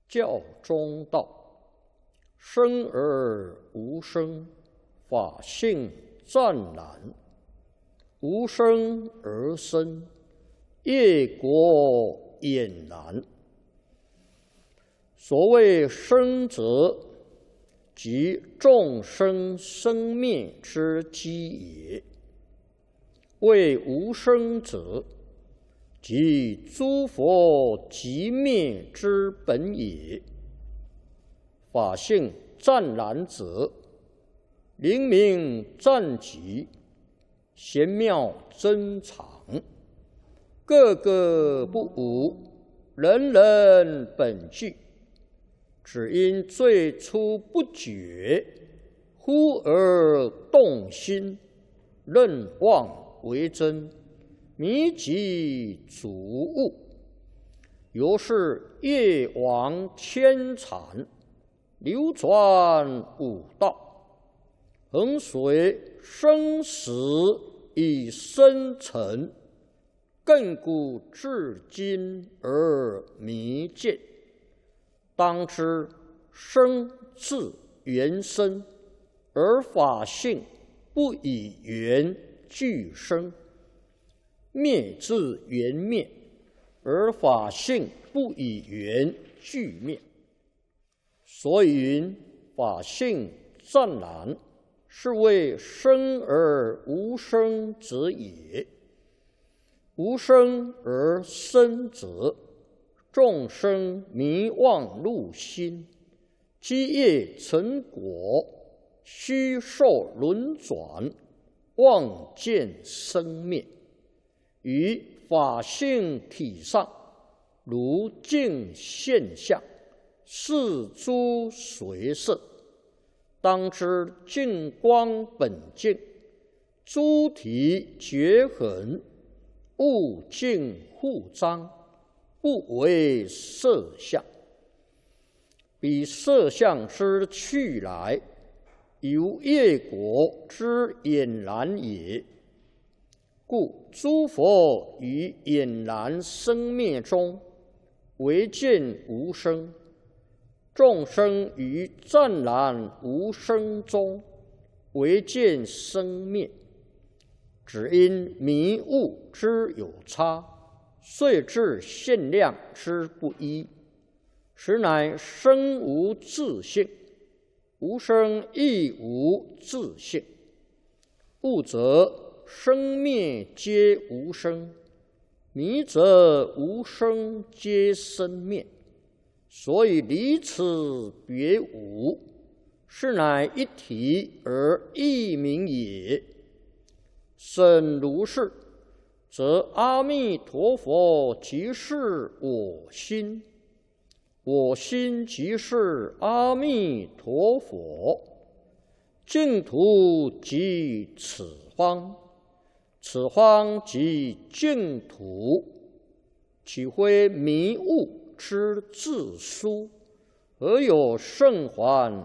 教中道，生而无生，法性湛然；无生而生，业果俨然。所谓生者，即众生生灭之基也；谓无生者，即诸佛寂灭之本也。法性湛然者，灵明湛极，玄妙珍藏，个个不无，人人本具。只因最初不觉，忽而动心，认妄为真，迷己主悟，由是业往牵缠，流转五道，恒随生死以生沉，亘古至今而弥见。当知生自缘生，而法性不以缘俱生；灭自缘灭，而法性不以缘俱灭。所以云法性湛然，是谓生而无生者也。无生而生者，众生迷妄入心，积业成果，虚受轮转，妄见生灭。于法性体上，如镜现象，是诸随色。当知净光本净，诸体绝痕，物净互彰，不为色相。彼色相之去来，由业果之俨然也。故诸佛于俨然生灭中，唯见无生；众生于湛然无生中，唯见生灭。只因迷悟之有差，遂致现量之不一，实乃生无自性，无生亦无自性。悟则生灭皆无生，迷则无生皆生灭。所以离此别无，是乃一体而异名也。审如是，则阿弥陀佛即是我心，我心即是阿弥陀佛，净土即此方，此方即净土，岂非迷悟之自殊？何有圣还